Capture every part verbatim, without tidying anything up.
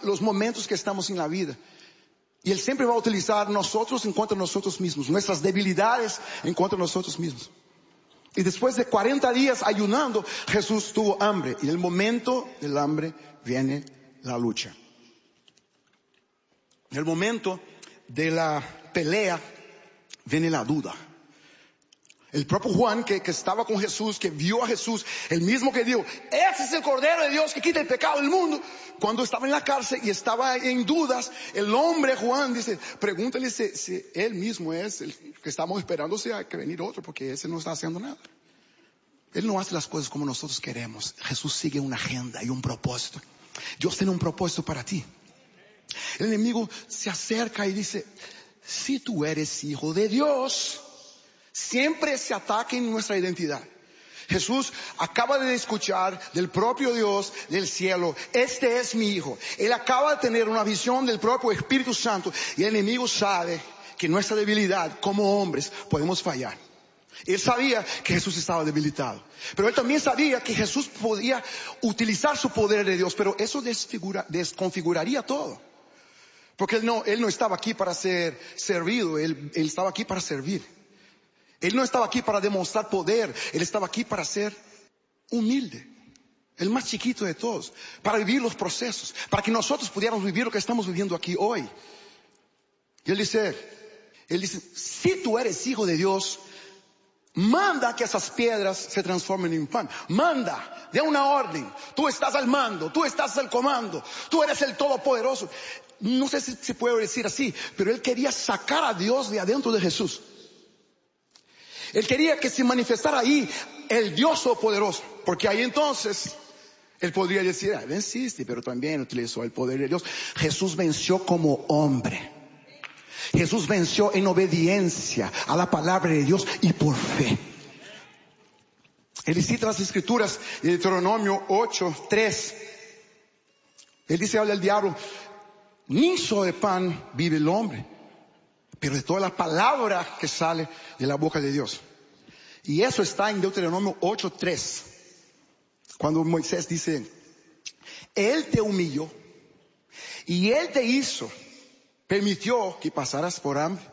los momentos que estamos en la vida. Y Él siempre va a utilizar nosotros en contra de nosotros mismos, nuestras debilidades en contra de nosotros mismos. Y después de cuarenta días ayunando, Jesús tuvo hambre. Y en el momento del hambre viene la lucha. En el momento de la pelea viene la duda. El propio Juan que, que estaba con Jesús, que vio a Jesús, el mismo que dijo, ese es el Cordero de Dios que quita el pecado del mundo. Cuando estaba en la cárcel y estaba en dudas, el hombre Juan dice, pregúntale si, si él mismo es el que estamos esperando, si hay que venir otro, porque ese no está haciendo nada. Él no hace las cosas como nosotros queremos. Jesús sigue una agenda y un propósito. Dios tiene un propósito para ti. El enemigo se acerca y dice, si tú eres hijo de Dios, siempre se ataca en nuestra identidad. Jesús acaba de escuchar del propio Dios del cielo, este es mi hijo. Él acaba de tener una visión del propio Espíritu Santo y el enemigo sabe que nuestra debilidad como hombres podemos fallar. Él sabía que Jesús estaba debilitado, pero él también sabía que Jesús podía utilizar su poder de Dios, pero eso desfigura, desconfiguraría todo. Porque él no, él no estaba aquí para ser servido, él, él estaba aquí para servir. Él no estaba aquí para demostrar poder, Él estaba aquí para ser humilde, el más chiquito de todos, para vivir los procesos, para que nosotros pudiéramos vivir lo que estamos viviendo aquí hoy. Y Él dice, Él dice, si tú eres hijo de Dios, manda que esas piedras se transformen en pan. Manda, de una orden. Tú estás al mando, tú estás al comando, tú eres el Todopoderoso. No sé si se puede decir así, pero Él quería sacar a Dios de adentro de Jesús. Él quería que se manifestara ahí el Dios Todopoderoso, porque ahí entonces Él podría decir, ah, venciste, pero también utilizó el poder de Dios. Jesús venció como hombre. Jesús venció en obediencia a la palabra de Dios y por fe. Él cita las escrituras de Deuteronomio ocho, tres. Él dice al diablo, ni solo de pan vive el hombre, pero de toda la palabra que sale de la boca de Dios. Y eso está en Deuteronomio ocho, tres. Cuando Moisés dice, Él te humilló y Él te hizo, permitió que pasaras por hambre.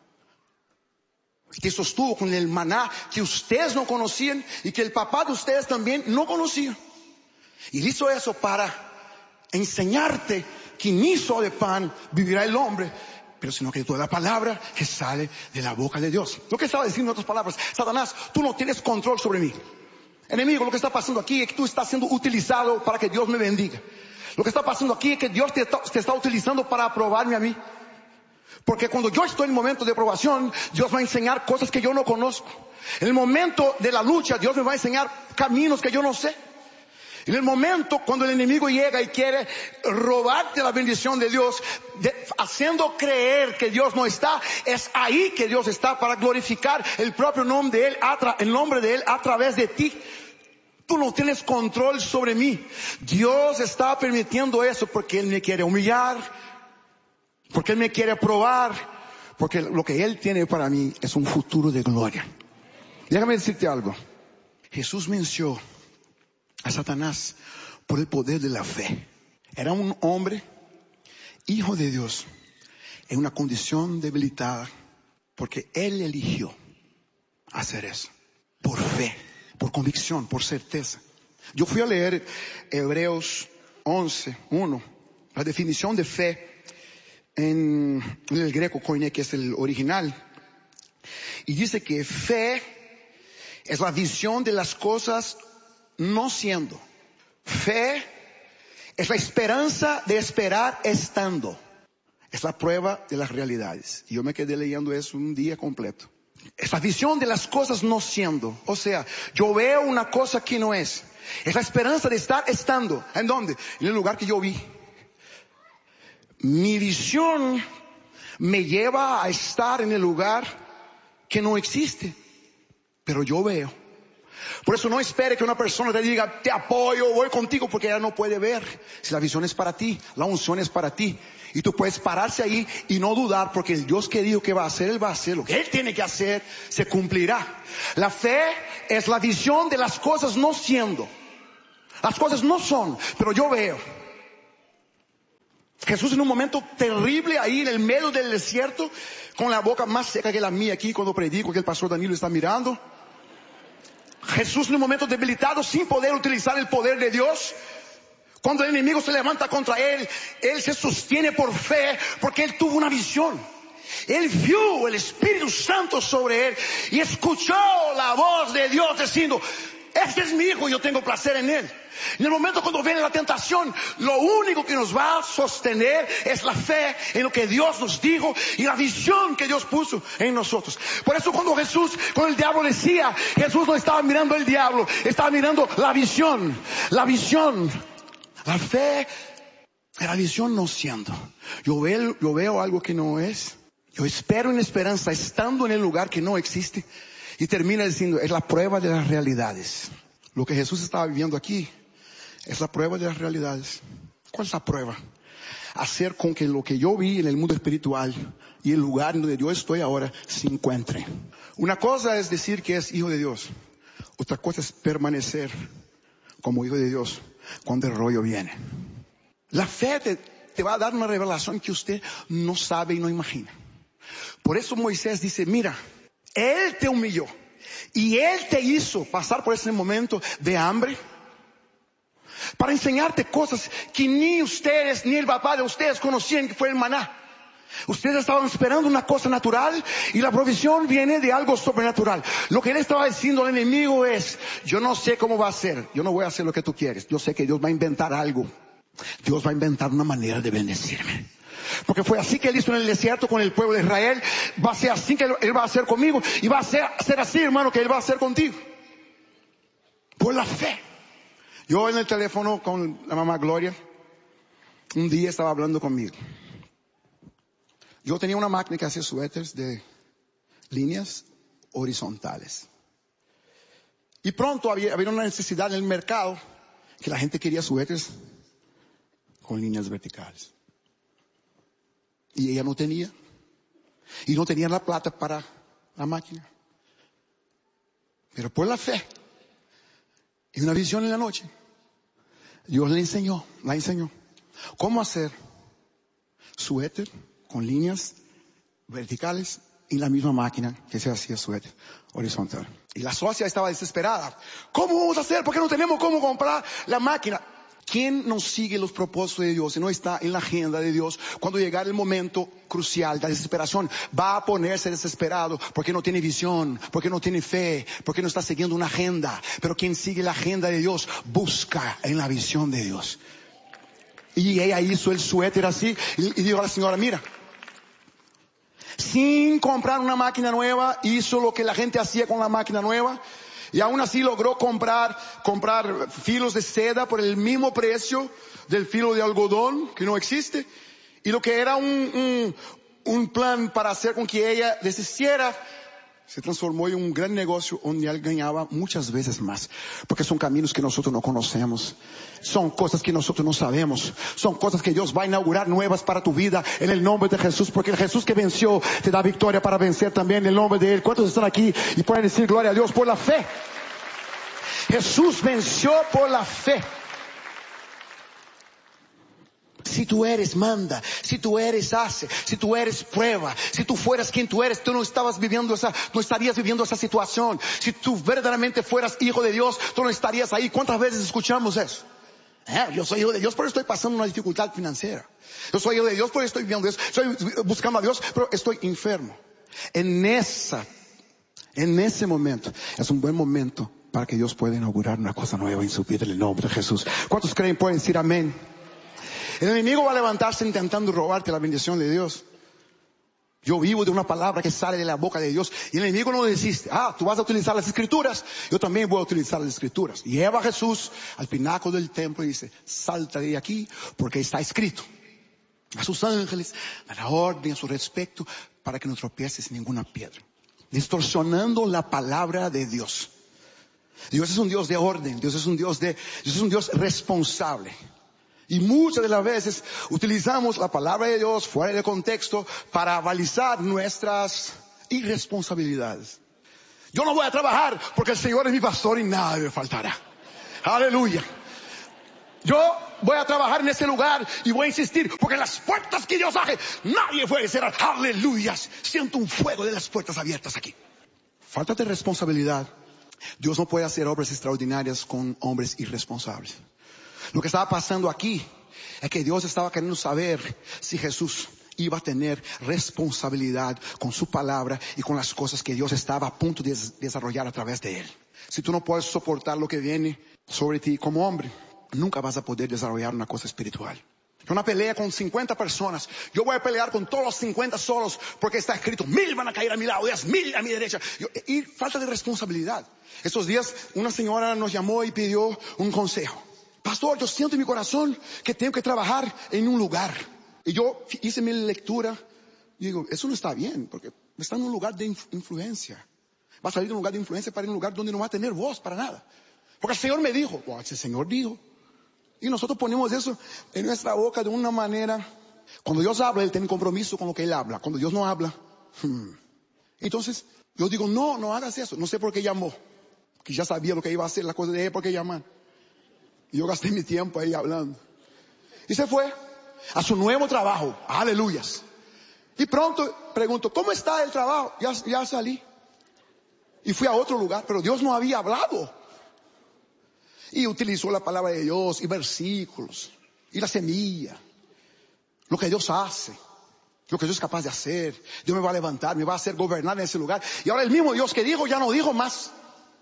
Que sostuvo con el maná que ustedes no conocían y que el papá de ustedes también no conocía. Y hizo eso para enseñarte que ni solo de pan vivirá el hombre, pero sino que de toda la palabra que sale de la boca de Dios. Lo que estaba diciendo en otras palabras, Satanás, tú no tienes control sobre mí. Enemigo, lo que está pasando aquí es que tú estás siendo utilizado para que Dios me bendiga. Lo que está pasando aquí es que Dios te está, te está utilizando para aprobarme a mí. Porque cuando yo estoy en momento de aprobación, Dios va a enseñar cosas que yo no conozco. En el momento de la lucha, Dios me va a enseñar caminos que yo no sé. En el momento cuando el enemigo llega y quiere robarte la bendición de Dios, de, haciendo creer que Dios no está, es ahí que Dios está para glorificar el propio nombre de Él, a, el nombre de Él a través de ti. Tú no tienes control sobre mí. Dios está permitiendo eso porque Él me quiere humillar, porque Él me quiere probar, porque lo que Él tiene para mí es un futuro de gloria. Déjame decirte algo. Jesús venció a Satanás por el poder de la fe. Era un hombre, hijo de Dios, en una condición debilitada, porque Él eligió hacer eso, por fe, por convicción, por certeza. Yo fui a leer Hebreos once, uno, la definición de fe en, en el greco koine, que es el original, y dice que fe es la visión de las cosas no siendo. Fe es la esperanza de esperar estando. Es la prueba de las realidades. Y yo me quedé leyendo eso un día completo. Es la visión de las cosas no siendo. O sea, yo veo una cosa que no es. Es la esperanza de estar estando. ¿En dónde? En el lugar que yo vi. Mi visión me lleva a estar en el lugar que no existe. Pero yo veo. Por eso no espere que una persona te diga, te apoyo, voy contigo, porque ella no puede ver. Si la visión es para ti, la unción es para ti. Y tú puedes pararse ahí y no dudar, porque el Dios que dijo que va a hacer, Él va a hacer. Lo que Él tiene que hacer, se cumplirá. La fe es la visión de las cosas no siendo. Las cosas no son, pero yo veo. Jesús en un momento terrible ahí en el medio del desierto, con la boca más seca que la mía aquí cuando predico, que el pastor Danilo está mirando. Jesús en un momento debilitado, sin poder utilizar el poder de Dios. Cuando el enemigo se levanta contra él, él se sostiene por fe, porque él tuvo una visión. Él vio el Espíritu Santo sobre él y escuchó la voz de Dios diciendo: este es mi hijo y yo tengo placer en él. En el momento cuando viene la tentación, lo único que nos va a sostener es la fe en lo que Dios nos dijo y la visión que Dios puso en nosotros. Por eso cuando Jesús, cuando el diablo decía, Jesús no estaba mirando el diablo, estaba mirando la visión, la visión. La fe, la visión no siendo. Yo veo, yo veo algo que no es. Yo espero en esperanza estando en el lugar que no existe. Y termina diciendo, es la prueba de las realidades. Lo que Jesús estaba viviendo aquí es la prueba de las realidades. ¿Cuál es la prueba? Hacer con que lo que yo vi en el mundo espiritual y el lugar en donde yo estoy ahora se encuentre. Una cosa es decir que es hijo de Dios. Otra cosa es permanecer como hijo de Dios cuando el rollo viene. La fe te, te va a dar una revelación que usted no sabe y no imagina. Por eso Moisés dice, mira, Él te humilló y Él te hizo pasar por ese momento de hambre para enseñarte cosas que ni ustedes ni el papá de ustedes conocían, que fue el maná. Ustedes estaban esperando una cosa natural y la provisión viene de algo sobrenatural. Lo que él estaba diciendo al enemigo es, yo no sé cómo va a ser, yo no voy a hacer lo que tú quieres, yo sé que Dios va a inventar algo. Dios va a inventar una manera de bendecirme. Porque fue así que Él hizo en el desierto con el pueblo de Israel, va a ser así que Él va a hacer conmigo y va a ser, ser así, hermano, que Él va a hacer contigo. Por la fe. Yo en el teléfono con la mamá Gloria, un día estaba hablando conmigo. Yo tenía una máquina que hacía suéteres de líneas horizontales. Y pronto había, había una necesidad en el mercado que la gente quería suéteres con líneas verticales. Y ella no tenía. Y no tenía la plata para la máquina. Pero por la fe y una visión en la noche, Dios le enseñó, la enseñó cómo hacer suéter con líneas verticales y la misma máquina que se hacía suéter horizontal. Y la socia estaba desesperada. ¿Cómo vamos a hacer? ¿Por qué no tenemos cómo comprar la máquina? ¿Quién no sigue los propósitos de Dios y no está en la agenda de Dios? Cuando llega el momento crucial de la desesperación, va a ponerse desesperado porque no tiene visión, porque no tiene fe, porque no está siguiendo una agenda. Pero quien sigue la agenda de Dios busca en la visión de Dios. Y ella hizo el suéter así y, y dijo a la señora, mira, sin comprar una máquina nueva, hizo lo que la gente hacía con la máquina nueva. Y aún así logró comprar, comprar filos de seda por el mismo precio del filo de algodón, que no existe. Y lo que era un, un, un plan para hacer con que ella desistiera, se transformó en un gran negocio donde él ganaba muchas veces más. Porque son caminos que nosotros no conocemos. Son cosas que nosotros no sabemos. Son cosas que Dios va a inaugurar nuevas para tu vida en el nombre de Jesús. Porque el Jesús que venció te da victoria para vencer también en el nombre de Él. ¿Cuántos están aquí y pueden decir gloria a Dios por la fe? Jesús venció por la fe. Si tú eres, manda. Si tú eres, hace. Si tú eres, prueba. Si tú fueras quien tú eres, tú no estabas viviendo esa, no estarías viviendo esa situación. Si tú verdaderamente fueras hijo de Dios, tú no estarías ahí. ¿Cuántas veces escuchamos eso? Eh, yo soy hijo de Dios, pero estoy pasando una dificultad financiera. Yo soy hijo de Dios, pero estoy viviendo eso. Estoy buscando a Dios, pero estoy enfermo. En esa, en ese momento, es un buen momento para que Dios pueda inaugurar una cosa nueva en su vida en el nombre de Jesús. ¿Cuántos creen? Pueden decir amén. El enemigo va a levantarse intentando robarte la bendición de Dios. Yo vivo de una palabra que sale de la boca de Dios. Y el enemigo no desiste. Ah, tú vas a utilizar las escrituras. Yo también voy a utilizar las escrituras. Y lleva a Jesús al pináculo del templo y dice, salta de aquí porque está escrito. A sus ángeles, a la orden, a su respecto, para que no tropieces en ninguna piedra. Distorsionando la palabra de Dios. Dios es un Dios de orden. Dios es un Dios de, Dios es un Dios responsable. Y muchas de las veces utilizamos la palabra de Dios fuera de contexto para balizar nuestras irresponsabilidades. Yo no voy a trabajar porque el Señor es mi pastor y nada me faltará. Aleluya. Yo voy a trabajar en ese lugar y voy a insistir, porque las puertas que Dios abre, nadie puede cerrar. Aleluyas. Siento un fuego de las puertas abiertas aquí. Falta de responsabilidad. Dios no puede hacer obras extraordinarias con hombres irresponsables. Lo que estaba pasando aquí es que Dios estaba queriendo saber si Jesús iba a tener responsabilidad con su palabra y con las cosas que Dios estaba a punto de desarrollar a través de él. Si tú no puedes soportar lo que viene sobre ti como hombre, nunca vas a poder desarrollar una cosa espiritual. Una pelea con cincuenta personas. Yo voy a pelear con todos los cincuenta solos porque está escrito, mil van a caer a mi lado, diez mil a mi derecha. Yo, y falta de responsabilidad. Estos días una señora nos llamó y pidió un consejo. Pastor, yo siento en mi corazón que tengo que trabajar en un lugar. Y yo hice mi lectura y digo, eso no está bien, porque está en un lugar de influencia. Va a salir de un lugar de influencia para un lugar donde no va a tener voz para nada. Porque el Señor me dijo, oh, el Señor dijo. Y nosotros ponemos eso en nuestra boca de una manera. Cuando Dios habla, Él tiene compromiso con lo que Él habla. Cuando Dios no habla, hmm. Entonces, yo digo, no, no hagas eso. No sé por qué llamó. Que ya sabía lo que iba a hacer, la cosa de Él, por qué llamar. Y yo gasté mi tiempo ahí hablando. Y se fue a su nuevo trabajo. Aleluyas. Y pronto pregunto, ¿cómo está el trabajo? Ya, ya salí. Y fui a otro lugar, pero Dios no había hablado. Y utilizó la palabra de Dios y versículos y la semilla. Lo que Dios hace, lo que Dios es capaz de hacer. Dios me va a levantar, me va a hacer gobernar en ese lugar. Y ahora el mismo Dios que dijo ya no dijo más.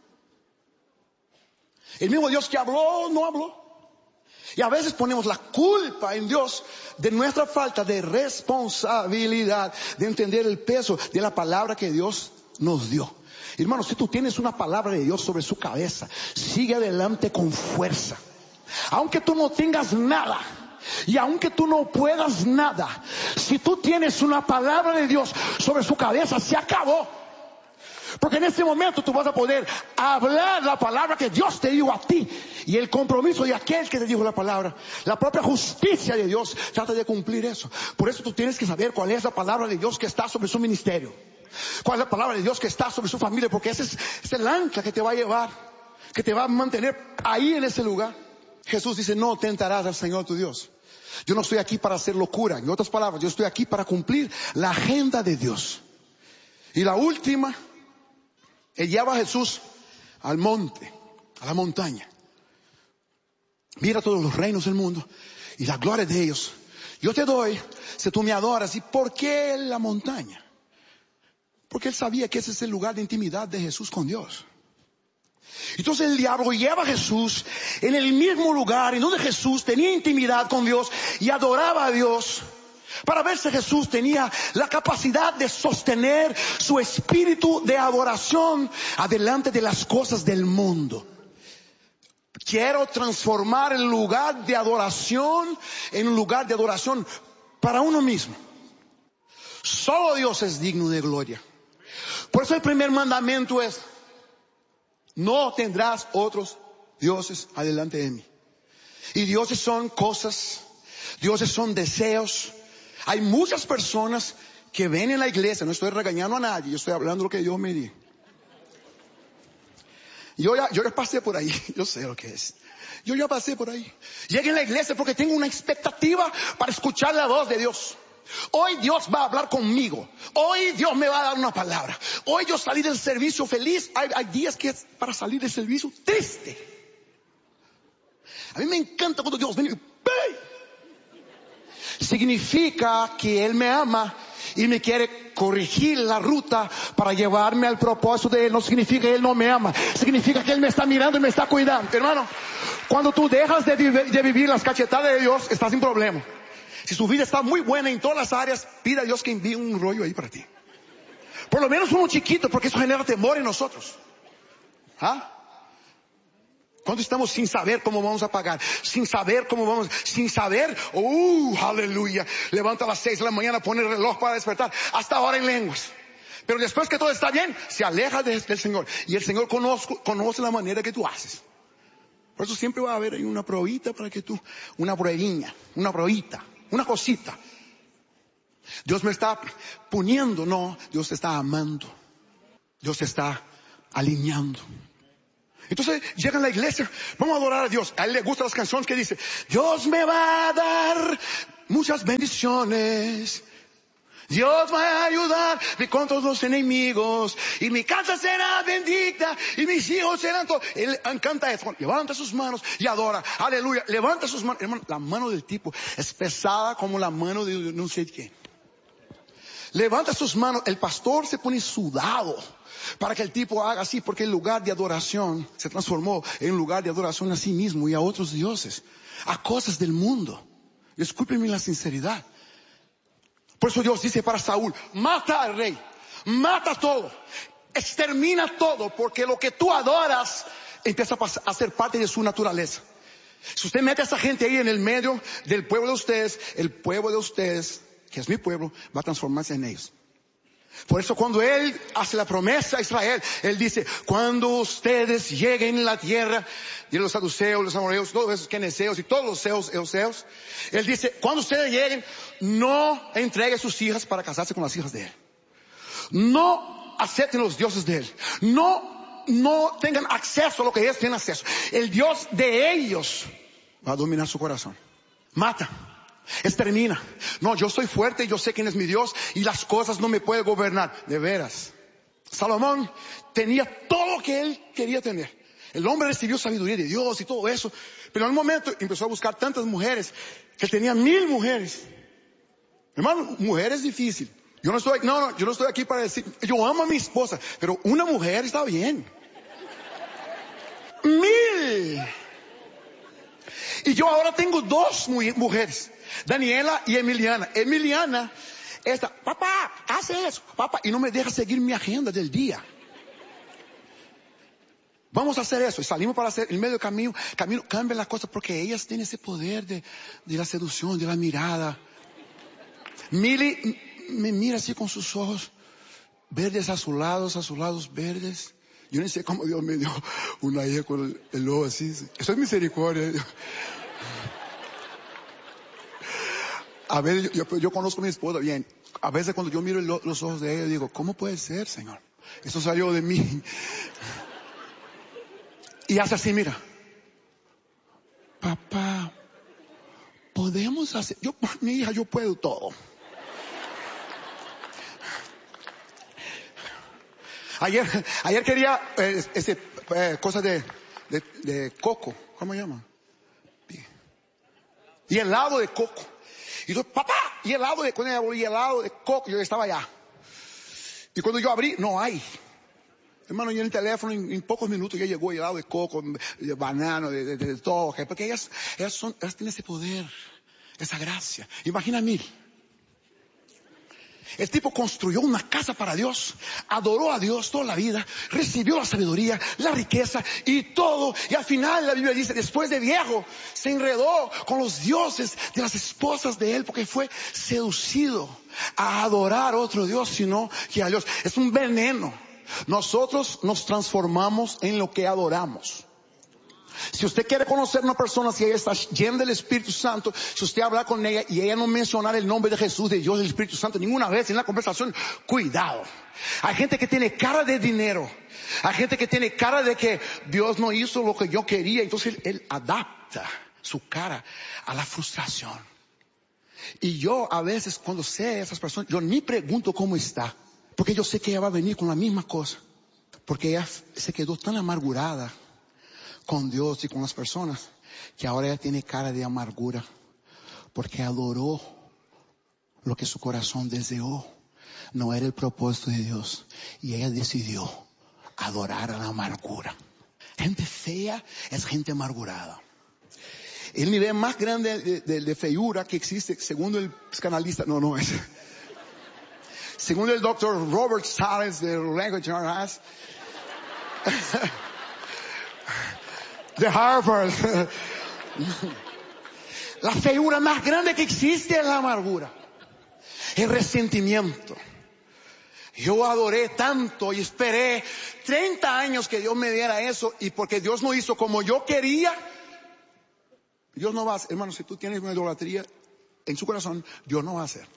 El mismo Dios que habló no habló. Y a veces ponemos la culpa en Dios de nuestra falta de responsabilidad, de entender el peso de la palabra que Dios nos dio. Hermano, si tú tienes una palabra de Dios sobre su cabeza, sigue adelante con fuerza. Aunque tú no tengas nada, y aunque tú no puedas nada, si tú tienes una palabra de Dios sobre su cabeza, se acabó. Porque en ese momento tú vas a poder hablar la palabra que Dios te dio a ti. Y el compromiso de aquel que te dijo la palabra, la propia justicia de Dios, trata de cumplir eso. Por eso tú tienes que saber cuál es la palabra de Dios que está sobre su ministerio. Cuál es la palabra de Dios que está sobre su familia, porque ese es, es el ancla que te va a llevar, que te va a mantener ahí en ese lugar. Jesús dice, no tentarás al Señor tu Dios. Yo no estoy aquí para hacer locura. En otras palabras, yo estoy aquí para cumplir la agenda de Dios. Y la última, Él lleva a Jesús al monte, a la montaña. Mira todos los reinos del mundo y la gloria de ellos. Yo te doy, si tú me adoras. ¿Y por qué la montaña? Porque Él sabía que ese es el lugar de intimidad de Jesús con Dios. Entonces el diablo lleva a Jesús en el mismo lugar en donde Jesús tenía intimidad con Dios y adoraba a Dios, para ver si Jesús tenía la capacidad de sostener su espíritu de adoración adelante de las cosas del mundo. Quiero transformar el lugar de adoración en un lugar de adoración para uno mismo. Solo Dios es digno de gloria. Por eso el primer mandamiento es, no tendrás otros dioses adelante de mí. Y dioses son cosas, dioses son deseos. Hay muchas personas que ven en la iglesia, no estoy regañando a nadie, yo estoy hablando lo que Dios me dijo. Yo ya, yo ya pasé por ahí, yo sé lo que es. Yo ya pasé por ahí. Llegué a la iglesia porque tengo una expectativa para escuchar la voz de Dios. Hoy Dios va a hablar conmigo. Hoy Dios me va a dar una palabra. Hoy yo salí del servicio feliz. Hay, hay días que es para salir del servicio triste. A mí me encanta cuando Dios viene y ¡hey! Significa que Él me ama y me quiere corregir la ruta para llevarme al propósito de Él. No significa que Él no me ama. Significa que Él me está mirando y me está cuidando. Hermano, cuando tú dejas de, vive, de vivir las cachetadas de Dios, estás sin problema. Si su vida está muy buena en todas las áreas, pide a Dios que envíe un rollo ahí para ti. Por lo menos uno chiquito, porque eso genera temor en nosotros. ¿Ah? Cuando estamos sin saber cómo vamos a pagar, sin saber cómo vamos, sin saber, ¡uh! ¡Aleluya! Levanta a las seis de la mañana, pone el reloj para despertar, hasta ahora en lenguas. Pero después que todo está bien, se aleja de, del Señor. Y el Señor conoce, conoce la manera que tú haces. Por eso siempre va a haber ahí una probita para que tú, una pruebilla, una probita, una cosita. Dios me está poniendo, no, Dios te está amando. Dios te está alineando. Entonces llegan a la iglesia, vamos a adorar a Dios. A él le gustan las canciones que dice, Dios me va a dar muchas bendiciones. Dios va a ayudar contra los enemigos. Y mi casa será bendita. Y mis hijos serán todos. Él encanta eso. Levanta sus manos y adora. Aleluya. Levanta sus manos. Hermano, la mano del tipo es pesada como la mano de no sé quién. Levanta sus manos. El pastor se pone sudado para que el tipo haga así, porque el lugar de adoración se transformó en un lugar de adoración a sí mismo y a otros dioses, a cosas del mundo. Discúlpenme la sinceridad. Por eso Dios dice para Saúl, mata al rey, mata todo, extermina todo, porque lo que tú adoras empieza a ser parte de su naturaleza. Si usted mete a esa gente ahí en el medio del pueblo de ustedes, el pueblo de ustedes, que es mi pueblo, va a transformarse en ellos. Por eso cuando Él hace la promesa a Israel, Él dice, cuando ustedes lleguen a la tierra, y los saduceos, los amorreos, todos esos queneseos y todos los seos, euseos, Él dice, cuando ustedes lleguen, no entreguen sus hijas para casarse con las hijas de Él. No acepten los dioses de Él. No, no tengan acceso a lo que ellos tienen acceso. El Dios de ellos va a dominar su corazón. Mata. Extermina. No, yo soy fuerte, yo sé quién es mi Dios y las cosas no me pueden gobernar. De veras. Salomón tenía todo lo que él quería tener. El hombre recibió sabiduría de Dios y todo eso. Pero en un momento empezó a buscar tantas mujeres que tenía mil mujeres. Hermano, mujer es difícil. Yo no estoy, no, no, yo no estoy aquí para decir, yo amo a mi esposa, pero una mujer está bien. Mil. Y yo ahora tengo dos mujeres, Daniela y Emiliana. Emiliana está, papá, hace eso, papá, y no me deja seguir mi agenda del día. Vamos a hacer eso, y salimos para hacer, en medio del camino, camino, cambian las cosas, porque ellas tienen ese poder de, de la seducción, de la mirada. Mili me mira así con sus ojos verdes azulados, azulados verdes. Yo no sé cómo Dios me dio una hija con el, el ojo así. Eso es misericordia. A ver, yo, yo, yo conozco a mi esposa bien. A veces cuando yo miro el, los ojos de ella, digo, ¿cómo puede ser, Señor? Eso salió de mí. Y hace así, mira. Papá, podemos hacer... Yo, mi hija, yo puedo todo. Ayer, ayer quería eh, ese, eh, cosa de, de, de coco, ¿cómo se llama? Y helado de coco. Y yo, papá, y helado de, cuando ella volvió, helado de coco, yo estaba allá. Y cuando yo abrí, no hay. Hermano, yo en el teléfono, en, en pocos minutos ya llegó helado de coco, de banano, de, de, de todo. Porque ellas, ellas son, ellas tienen ese poder, esa gracia. Imagina mil. El tipo construyó una casa para Dios, adoró a Dios toda la vida, recibió la sabiduría, la riqueza y todo. Y al final la Biblia dice, después de viejo, se enredó con los dioses de las esposas de él, porque fue seducido a adorar a otro Dios, sino que a Dios. Es un veneno. Nosotros nos transformamos en lo que adoramos. Si usted quiere conocer a una persona, si ella está llena del Espíritu Santo, si usted habla con ella y ella no mencionar el nombre de Jesús, de Dios, del Espíritu Santo ninguna vez en la conversación, cuidado. Hay gente que tiene cara de dinero. Hay gente que tiene cara de que Dios no hizo lo que yo quería. Entonces él, él adapta su cara a la frustración. Y yo a veces cuando sé a esas personas, yo ni pregunto cómo está. Porque yo sé que ella va a venir con la misma cosa. Porque ella se quedó tan amargurada con Dios y con las personas, que ahora ella tiene cara de amargura, porque adoró lo que su corazón deseó. No era el propósito de Dios, y ella decidió adorar a la amargura. Gente fea es gente amargurada. El nivel más grande de, de, de feiura que existe, según el psicanalista, no, no es. Según el doctor Robert Salles de Language Arts, de Harvard. La feiura más grande que existe es la amargura, el resentimiento. Yo adoré tanto y esperé treinta años que Dios me diera eso, y porque Dios no hizo como yo quería, Dios no va a hacer. Hermano, si tú tienes una idolatría en su corazón, Dios no va a hacer.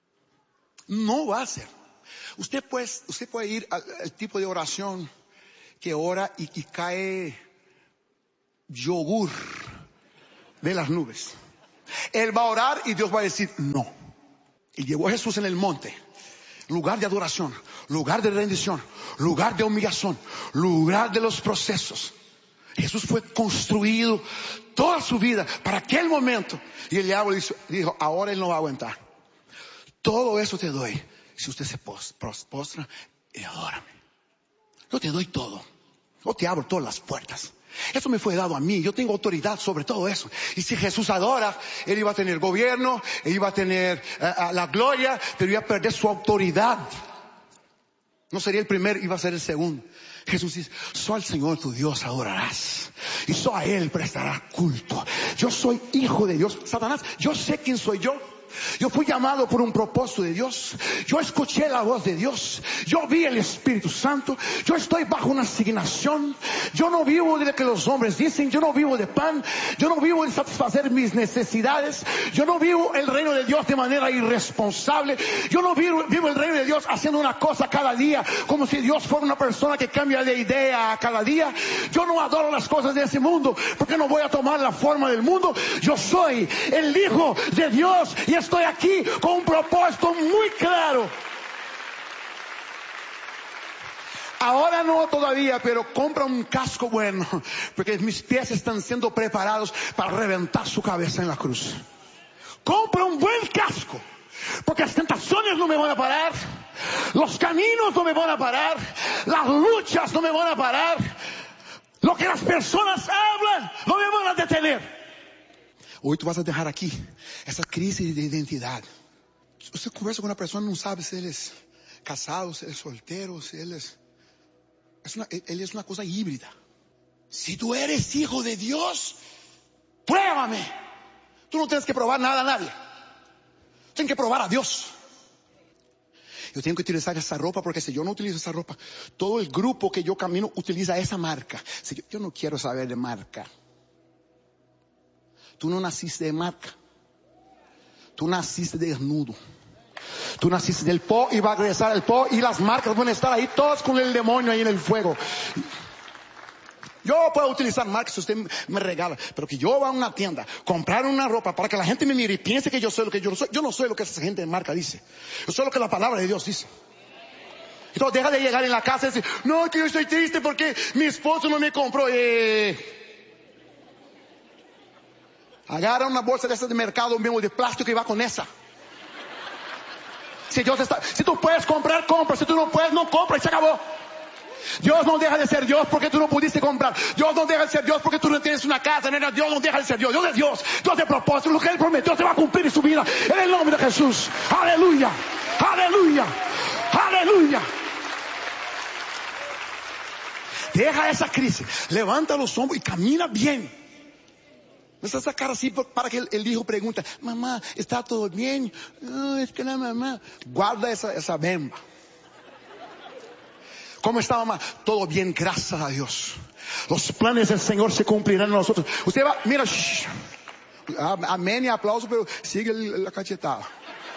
No va a hacer. Usted puede, usted puede ir al, al tipo de oración que ora y, y cae yogur de las nubes. Él va a orar y Dios va a decir no. Y llegó Jesús en el monte, lugar de adoración, lugar de rendición, lugar de humillación, lugar de los procesos. Jesús fue construido toda su vida para aquel momento. Y el diablo dijo, ahora él no va a aguantar. Todo eso te doy si usted se postra y adórame. Yo te doy todo. Yo te abro todas las puertas. Eso me fue dado a mí. Yo tengo autoridad sobre todo eso. Y si Jesús adora, él iba a tener gobierno, él iba a tener uh, uh, la gloria, pero iba a perder su autoridad. No sería el primer, iba a ser el segundo. Jesús dice, solo al Señor tu Dios adorarás y solo a Él prestarás culto. Yo soy hijo de Dios. Satanás, yo sé quién soy yo. Yo fui llamado por un propósito de Dios. Yo escuché la voz de Dios. Yo vi el Espíritu Santo. Yo estoy bajo una asignación. Yo no vivo de lo que los hombres dicen. Yo no vivo de pan. Yo no vivo de satisfacer mis necesidades. Yo no vivo el reino de Dios de manera irresponsable. Yo no vivo, vivo el reino de Dios haciendo una cosa cada día, como si Dios fuera una persona que cambia de idea cada día. Yo no adoro las cosas de ese mundo, porque no voy a tomar la forma del mundo. Yo soy el Hijo de Dios y estoy aquí con un propósito muy claro. Ahora no todavía, pero compra un casco bueno, porque mis pies están siendo preparados para reventar su cabeza en la cruz. Compra un buen casco, porque las tentaciones no me van a parar, los caminos no me van a parar, las luchas no me van a parar, lo que las personas hablan no me van a detener. Hoy tú vas a dejar aquí esa crisis de identidad. Usted conversa con una persona, no sabe si él es casado, si él es soltero, si él es... es una, él es una cosa híbrida. Si tú eres hijo de Dios, pruébame. Tú no tienes que probar nada a nadie. Tienes que probar a Dios. Yo tengo que utilizar esa ropa, porque si yo no utilizo esa ropa, todo el grupo que yo camino utiliza esa marca. Si yo, yo no quiero saber de marca. Tú no naciste de marca. Tú naciste desnudo. Tú naciste del po y va a regresar el po y las marcas van a estar ahí todas con el demonio ahí en el fuego. Yo puedo utilizar marcas si usted me regala, pero que yo vaya a una tienda, comprar una ropa para que la gente me mire y piense que yo soy lo que yo no soy. Yo no soy lo que esa gente de marca dice. Yo soy lo que la palabra de Dios dice. Entonces deja de llegar en la casa y decir, no, que yo estoy triste porque mi esposo no me compró. Eh... Agarra una bolsa de esas de mercado mismo de plástico y va con esa. Si Dios está, si tú puedes comprar, compra. Si tú no puedes, no compra y se acabó. Dios no deja de ser Dios porque tú no pudiste comprar. Dios no deja de ser Dios porque tú no tienes una casa. Nena. Dios no deja de ser Dios. Dios es Dios. Dios de propósito. Lo que Él prometió se va a cumplir en su vida. En el nombre de Jesús. Aleluya. Aleluya. Aleluya. Deja esa crisis. Levanta los hombros y camina bien. No estás a cara así para que el, el hijo pregunte, mamá, ¿está todo bien? No, es que la mamá. Guarda esa, esa bemba. ¿Cómo está, mamá? Todo bien, gracias a Dios. Los planes del Señor se cumplirán en nosotros. Usted va, mira, shh, amén y aplauso, pero sigue la cachetada.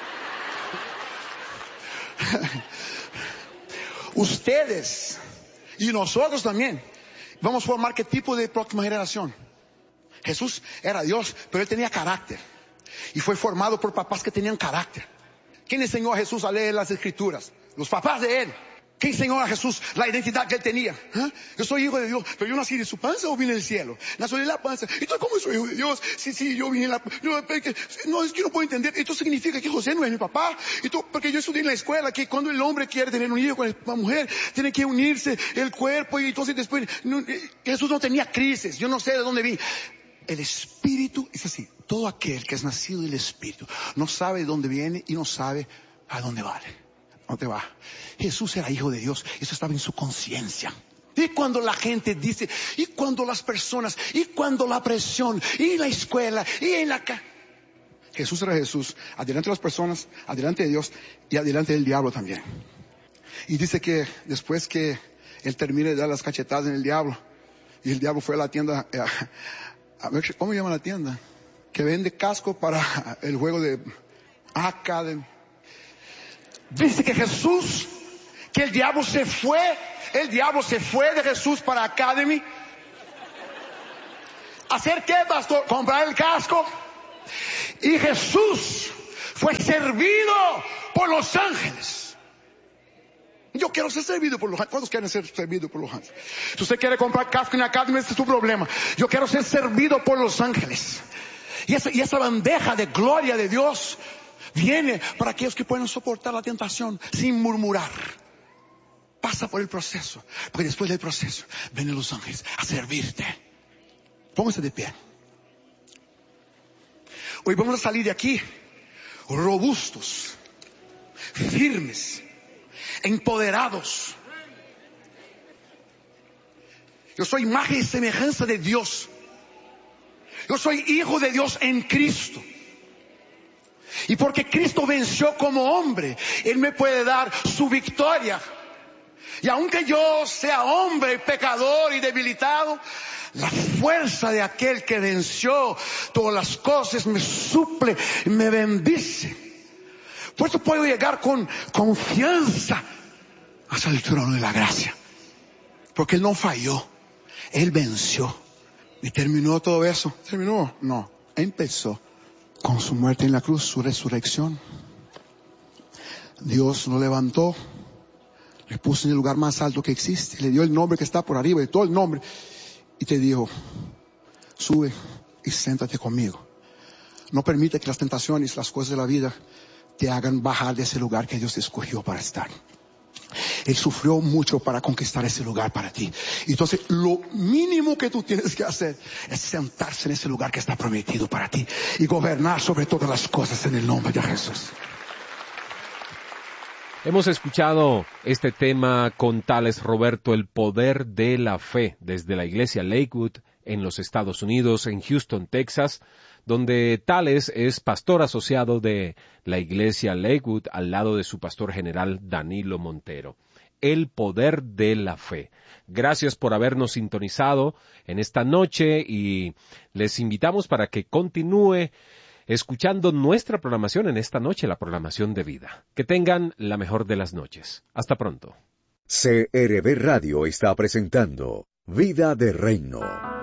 Ustedes y nosotros también vamos a formar qué tipo de próxima generación. Jesús era Dios, pero Él tenía carácter. Y fue formado por papás que tenían carácter. ¿Quién enseñó a Jesús a leer las Escrituras? Los papás de Él. ¿Quién enseñó a Jesús la identidad que Él tenía? ¿Ah? Yo soy hijo de Dios, pero yo nací de su panza o vine del cielo. Nací de la panza. Entonces, ¿cómo soy hijo de Dios? Sí, sí, yo vine de la panza. No, no, es que no puedo entender. Esto significa que José no es mi papá. Esto, porque yo estudié en la escuela que cuando el hombre quiere tener un hijo con la mujer, tiene que unirse el cuerpo y entonces después... No, Jesús no tenía crisis. Yo no sé de dónde vi. El Espíritu es así. Todo aquel que es nacido del Espíritu no sabe de dónde viene y no sabe a dónde va. ¿Dónde va? Jesús era hijo de Dios. Eso estaba en su conciencia. Y cuando la gente dice, y cuando las personas, y cuando la presión, y en la escuela, y en la casa. Jesús era Jesús. Adelante de las personas, adelante de Dios y adelante del diablo también. Y dice que después que Él termine de dar las cachetadas en el diablo, y el diablo fue a la tienda... Eh, A ver, ¿cómo llama la tienda? Que vende casco para el juego de acá. De... Dice que Jesús que el diablo se fue, el diablo se fue de Jesús para Academy. ¿Hacer qué, pastor? Comprar el casco. Y Jesús fue servido por los ángeles. Yo quiero ser servido por los ángeles. ¿Cuántos quieren ser servidos por los ángeles? Si usted quiere comprar casco en Academy, ese es su problema. Yo quiero ser servido por los ángeles. Y esa, y esa bandeja de gloria de Dios viene para aquellos que pueden soportar la tentación sin murmurar. Pasa por el proceso, porque después del proceso vienen los ángeles a servirte. Póngase de pie. Hoy vamos a salir de aquí robustos, firmes, empoderados. Yo soy imagen y semejanza de Dios. Yo soy hijo de Dios en Cristo. Y porque Cristo venció como hombre, Él me puede dar su victoria. Y aunque yo sea hombre, pecador y debilitado, la fuerza de aquel que venció todas las cosas me suple, me bendice. Por eso puedo llegar con confianza hasta el trono de la gracia. Porque Él no falló, Él venció. ¿Y terminó todo eso? ¿Terminó? No, empezó con su muerte en la cruz, su resurrección. Dios lo levantó, le puso en el lugar más alto que existe, le dio el nombre que está por arriba de todo el nombre, y te dijo, sube y siéntate conmigo. No permite que las tentaciones, las cosas de la vida te hagan bajar de ese lugar que Dios te escogió para estar. Él sufrió mucho para conquistar ese lugar para ti. Entonces, lo mínimo que tú tienes que hacer es sentarse en ese lugar que está prometido para ti y gobernar sobre todas las cosas en el nombre de Jesús. Hemos escuchado este tema con Tales Roberto, el poder de la fe, desde la iglesia Lakewood en los Estados Unidos, en Houston, Texas, donde Tales es pastor asociado de la iglesia Lakewood al lado de su pastor general Danilo Montero. El poder de la fe. Gracias por habernos sintonizado en esta noche y les invitamos para que continúe escuchando nuestra programación en esta noche, la programación de vida. Que tengan la mejor de las noches. Hasta pronto. C R B Radio está presentando Vida de Reino.